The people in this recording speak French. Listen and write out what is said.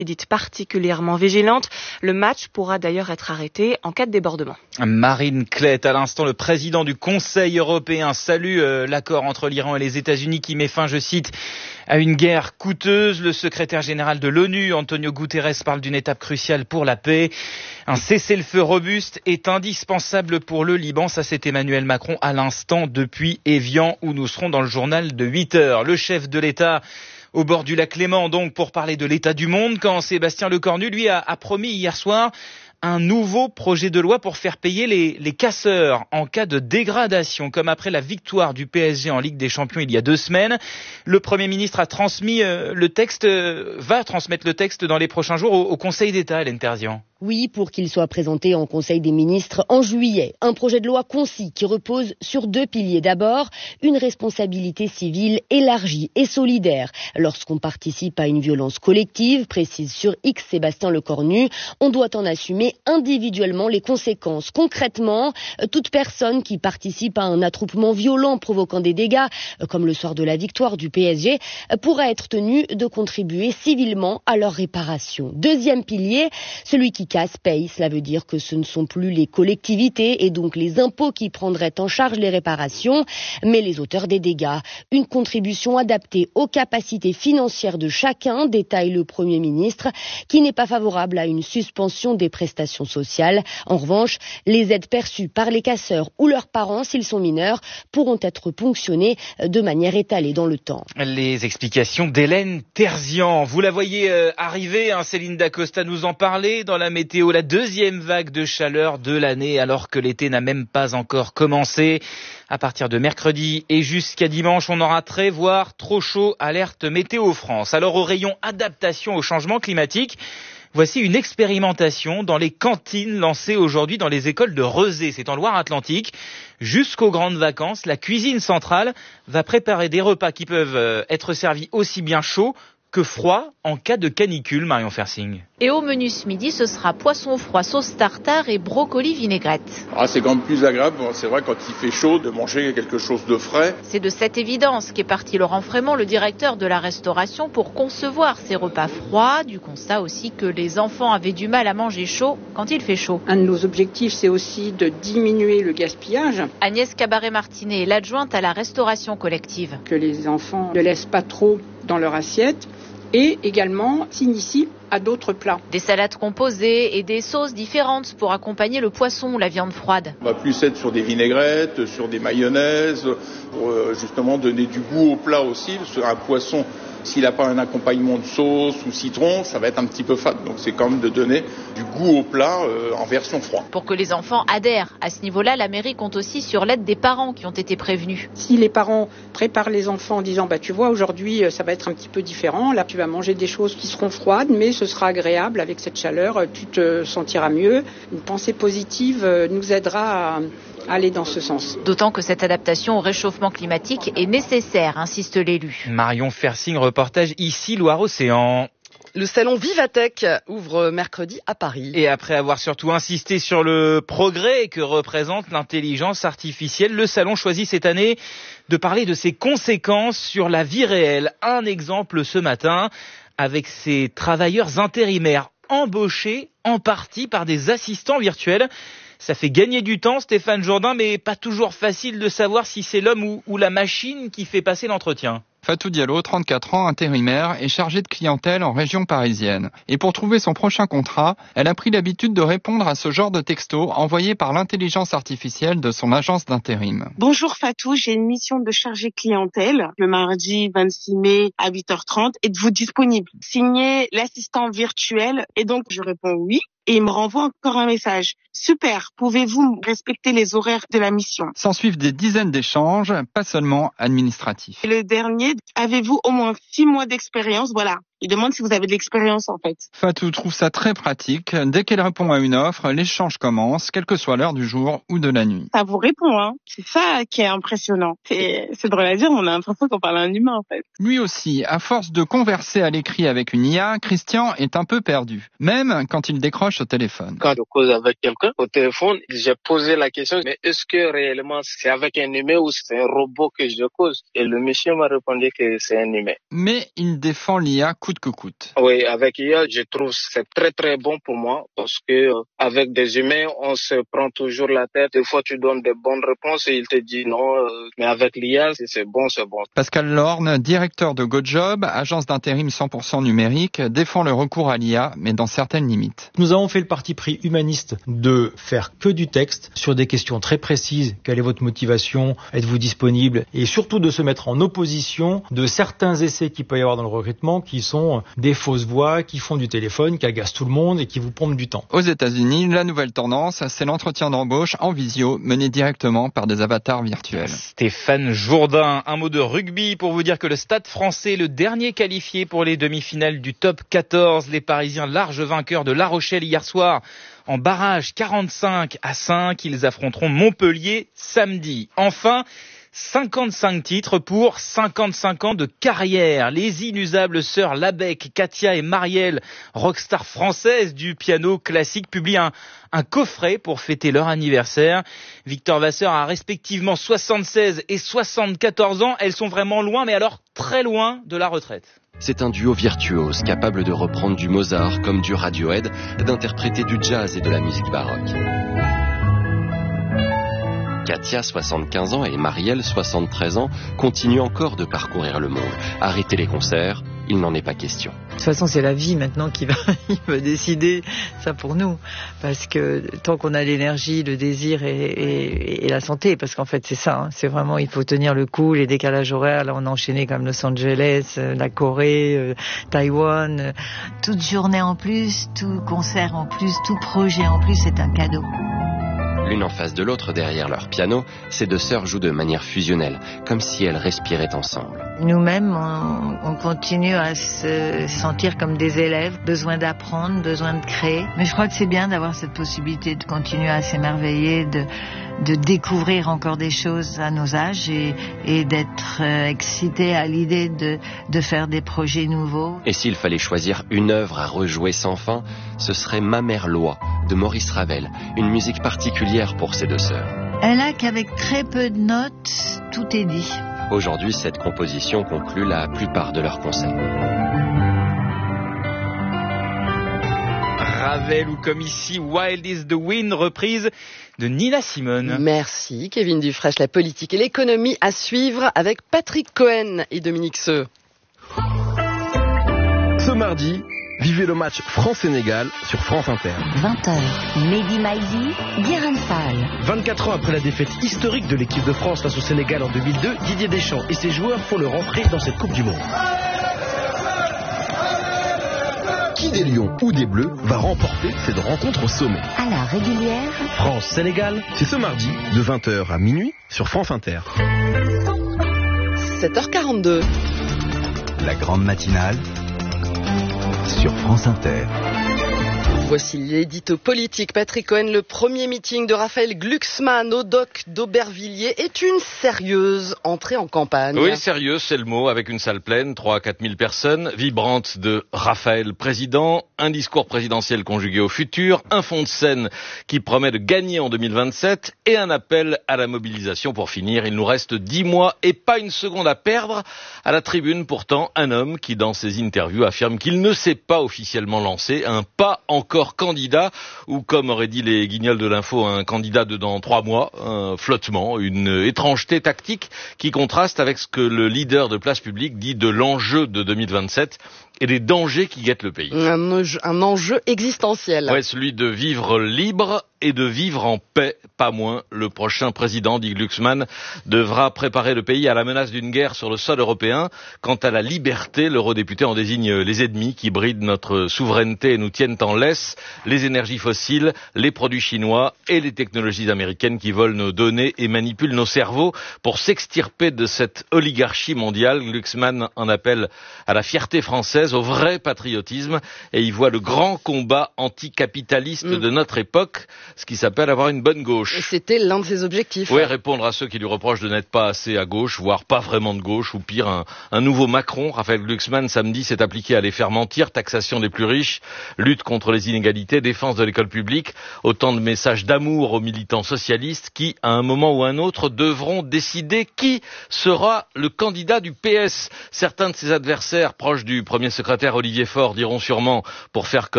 est dite particulièrement vigilante. Le match pourra d'ailleurs être arrêté en cas de débordement. Marine Klett, à l'instant, le président du Conseil européen salue l'accord entre l'Iran et les États-Unis qui met fin, je cite, à une guerre coûteuse. Le secrétaire général de l'ONU, Antonio Guterres, parle d'une étape cruciale pour la paix. Un cessez-le-feu robuste est indispensable pour le Liban. Ça, c'est Emmanuel Macron à l'instant depuis Évian, où nous serons dans le journal de 8 heures. Le chef de l'État au bord du lac Léman, donc, pour parler de l'état du monde, quand Sébastien Lecornu, lui, a promis hier soir un nouveau projet de loi pour faire payer les casseurs en cas de dégradation, comme après la victoire du PSG en Ligue des Champions il y a 2 semaines. Le Premier ministre a transmis le texte, va transmettre le texte dans les prochains jours au Conseil d'État, Hélène Terzian. Oui, pour qu'il soit présenté en Conseil des ministres en juillet. Un projet de loi concis qui repose sur 2 piliers. D'abord, une responsabilité civile élargie et solidaire. Lorsqu'on participe à une violence collective, précise sur X Sébastien Lecornu, on doit en assumer individuellement les conséquences. Concrètement, toute personne qui participe à un attroupement violent provoquant des dégâts, comme le soir de la victoire du PSG, pourra être tenue de contribuer civilement à leur réparation. Deuxième pilier, celui qui casse paye. Cela veut dire que ce ne sont plus les collectivités et donc les impôts qui prendraient en charge les réparations, mais les auteurs des dégâts. Une contribution adaptée aux capacités financières de chacun, détaille le Premier ministre, qui n'est pas favorable à une suspension des prestations sociales. En revanche, les aides perçues par les casseurs ou leurs parents, s'ils sont mineurs, pourront être ponctionnées de manière étalée dans le temps. Les explications d'Hélène Terzian. Vous la voyez arriver, Céline Dacosta nous en parlait dans la météo, la 2e vague de chaleur de l'année, alors que l'été n'a même pas encore commencé. À partir de mercredi et jusqu'à dimanche, on aura très, voire trop chaud, alerte Météo France. Alors au rayon adaptation au changement climatique, voici une expérimentation dans les cantines lancée aujourd'hui dans les écoles de Rezé. C'est en Loire-Atlantique. Jusqu'aux grandes vacances, la cuisine centrale va préparer des repas qui peuvent être servis aussi bien chauds que froid en cas de canicule, Marion Fersing. Et au menu ce midi, ce sera poisson froid, sauce tartare et brocoli vinaigrette. C'est quand même plus agréable, c'est vrai, quand il fait chaud, de manger quelque chose de frais. C'est de cette évidence qu'est parti Laurent Frémont, le directeur de la restauration, pour concevoir ces repas froids. Du constat aussi que les enfants avaient du mal à manger chaud quand il fait chaud. Un de nos objectifs, c'est aussi de diminuer le gaspillage. Agnès Cabaret-Martinet est l'adjointe à la restauration collective. Que les enfants ne laissent pas trop dans leur assiette. Et également s'initie à d'autres plats. Des salades composées et des sauces différentes pour accompagner le poisson ou la viande froide. On va plus être sur des vinaigrettes, sur des mayonnaises, pour justement donner du goût au plat aussi. Parce qu'un poisson, s'il n'a pas un accompagnement de sauce ou citron, ça va être un petit peu fade. Donc c'est quand même de donner du goût au plat en version froide. Pour que les enfants adhèrent à ce niveau-là, la mairie compte aussi sur l'aide des parents qui ont été prévenus. Si les parents préparent les enfants en disant tu vois, aujourd'hui ça va être un petit peu différent, là tu vas manger des choses qui seront froides mais ce sera agréable avec cette chaleur, tu te sentiras mieux. Une pensée positive nous aidera à aller dans ce sens. D'autant que cette adaptation au réchauffement climatique est nécessaire, insiste l'élu. Marion Fersing, reportage ici Loire-Océan. Le salon Vivatech ouvre mercredi à Paris. Et après avoir surtout insisté sur le progrès que représente l'intelligence artificielle, le salon choisit cette année de parler de ses conséquences sur la vie réelle. Un exemple ce matin avec ces travailleurs intérimaires embauchés en partie par des assistants virtuels. Ça fait gagner du temps, Stéphane Jourdain, mais pas toujours facile de savoir si c'est l'homme ou la machine qui fait passer l'entretien. Fatou Diallo, 34 ans, intérimaire, est chargée de clientèle en région parisienne. Et pour trouver son prochain contrat, elle a pris l'habitude de répondre à ce genre de texto envoyé par l'intelligence artificielle de son agence d'intérim. Bonjour Fatou, j'ai une mission de chargée clientèle le mardi 26 mai à 8h30. Êtes-vous disponible? Signé l'assistant virtuel et donc je réponds oui. Et il me renvoie encore un message. Super, pouvez-vous respecter les horaires de la mission? S'en suivent des dizaines d'échanges, pas seulement administratifs. Et le dernier, avez-vous au moins 6 mois d'expérience? Voilà. Il demande si vous avez de l'expérience en fait. Fatou trouve ça très pratique. Dès qu'elle répond à une offre, l'échange commence, quelle que soit l'heure du jour ou de la nuit. Ça vous répond, hein. C'est ça qui est impressionnant. C'est drôle à dire, on a l'impression qu'on parle à un humain en fait. Lui aussi, à force de converser à l'écrit avec une IA, Christian est un peu perdu. Même quand il décroche au téléphone. Quand je cause avec quelqu'un au téléphone, j'ai posé la question, mais est-ce que réellement c'est avec un humain ou c'est un robot que je cause? Et le monsieur m'a répondu que c'est un humain. Mais il défend l'IA coûte coûte que coûte. Oui, avec IA, je trouve que c'est très très bon pour moi parce que avec des humains, on se prend toujours la tête. Des fois, tu donnes des bonnes réponses et il te dit non. Mais avec l'IA, si c'est bon, c'est bon. Pascal Lorne, directeur de GoJob, agence d'intérim 100% numérique, défend le recours à l'IA, mais dans certaines limites. Nous avons fait le parti pris humaniste de faire que du texte sur des questions très précises. Quelle est votre motivation? Êtes-vous disponible? Et surtout de se mettre en opposition de certains essais qu'il peut y avoir dans le recrutement qui sont des fausses voix, qui font du téléphone, qui agacent tout le monde et qui vous pompent du temps. Aux États-Unis, la nouvelle tendance, c'est l'entretien d'embauche en visio mené directement par des avatars virtuels. Stéphane Jourdain, un mot de rugby pour vous dire que le Stade français est le dernier qualifié pour les demi-finales du top 14. Les Parisiens larges vainqueurs de La Rochelle hier soir en barrage 45-5. Ils affronteront Montpellier samedi. Enfin, 55 titres pour 55 ans de carrière. Les inusables sœurs Labec, Katia et Marielle, rockstar françaises du piano classique, publient un coffret pour fêter leur anniversaire. Victor Vasseur a respectivement 76 et 74 ans. Elles sont vraiment loin, mais alors très loin de la retraite. C'est un duo virtuose capable de reprendre du Mozart comme du Radiohead, d'interpréter du jazz et de la musique baroque. Katia, 75 ans, et Marielle, 73 ans, continuent encore de parcourir le monde. Arrêter les concerts, il n'en est pas question. De toute façon, c'est la vie maintenant qui va décider ça pour nous. Parce que tant qu'on a l'énergie, le désir et la santé, parce qu'en fait c'est ça, hein, c'est vraiment, il faut tenir le coup, les décalages horaires. Là on a enchaîné comme Los Angeles, la Corée, Taïwan. Toute journée en plus, tout concert en plus, tout projet en plus, c'est un cadeau. L'une en face de l'autre derrière leur piano, ces deux sœurs jouent de manière fusionnelle, comme si elles respiraient ensemble. Nous-mêmes, on continue à se sentir comme des élèves, besoin d'apprendre, besoin de créer. Mais je crois que c'est bien d'avoir cette possibilité de continuer à s'émerveiller, de découvrir encore des choses à nos âges et d'être excité à l'idée de faire des projets nouveaux. Et s'il fallait choisir une œuvre à rejouer sans fin, ce serait Ma mère loi de Maurice Ravel, une musique particulière pour ces deux sœurs. Elle a qu'avec très peu de notes, tout est dit. Aujourd'hui, cette composition conclut la plupart de leurs concerts. Ravel ou comme ici Wild is the Wind, reprise de Nina Simone. Merci Kevin Dufresne, la politique et l'économie à suivre avec Patrick Cohen et Dominique Seux. Ce mardi, vivez le match France-Sénégal sur France Inter. 20h, Mehdi Maizi, Guérin Fall. 24 ans après la défaite historique de l'équipe de France face au Sénégal en 2002, Didier Deschamps et ses joueurs font leur entrée dans cette Coupe du Monde. Qui des Lions ou des Bleus va remporter cette rencontre au sommet? À la régulière, France-Sénégal, c'est ce mardi de 20h à minuit sur France Inter. 7h42. La grande matinale sur France Inter. Voici l'édito politique. Patrick Cohen, le premier meeting de Raphaël Glucksmann au dock d'Aubervilliers est une sérieuse entrée en campagne. Oui, sérieuse, c'est le mot, avec une salle pleine, 3 à 4 000 personnes, vibrante de Raphaël président, un discours présidentiel conjugué au futur, un fond de scène qui promet de gagner en 2027 et un appel à la mobilisation pour finir. Il nous reste 10 mois et pas une seconde à perdre. À la tribune, pourtant, un homme qui, dans ses interviews, affirme qu'il ne s'est pas officiellement lancé, un pas encore candidat, ou comme auraient dit les guignols de l'info, un candidat de dans 3 mois, un flottement, une étrangeté tactique qui contraste avec ce que le leader de Place Publique dit de l'enjeu de 2027 et des dangers qui guettent le pays. Un enjeu existentiel. Ouais, celui de vivre libre et de vivre en paix, pas moins. Le prochain président, dit Glucksmann, devra préparer le pays à la menace d'une guerre sur le sol européen. Quant à la liberté, l'eurodéputé en désigne les ennemis qui brident notre souveraineté et nous tiennent en laisse, les énergies fossiles, les produits chinois et les technologies américaines qui volent nos données et manipulent nos cerveaux pour s'extirper de cette oligarchie mondiale. Glucksmann en appelle à la fierté française, au vrai patriotisme, et il voit le grand combat anticapitaliste de notre époque, ce qui s'appelle avoir une bonne gauche. Et c'était l'un de ses objectifs. Oui, répondre à ceux qui lui reprochent de n'être pas assez à gauche, voire pas vraiment de gauche, ou pire, un nouveau Macron. Raphaël Glucksmann, samedi, s'est appliqué à les faire mentir, taxation des plus riches, lutte contre les inégalités, défense de l'école publique, autant de messages d'amour aux militants socialistes qui, à un moment ou un autre, devront décider qui sera le candidat du PS. Certains de ses adversaires proches du premier secrétaire secrétaire Olivier Faure diront sûrement pour faire comme